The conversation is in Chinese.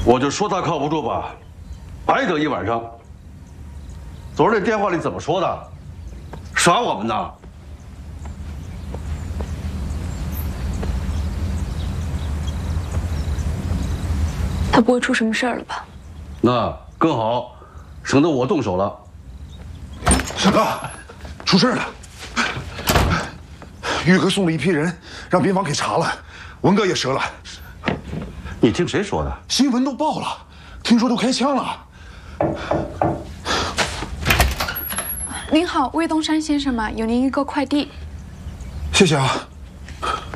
我就说他靠不住吧，白等一晚上。昨儿那电话里怎么说的？耍我们呢？ 他不会出什么事儿了吧？ 那更好，省得我动手了。 小哥，出事了！玉哥送了一批人，让边防给查了，文哥也折了。 你听谁说的？ 新闻都报了，听说都开枪了。 您好，魏东山先生吗？有您一个快递。 谢谢啊。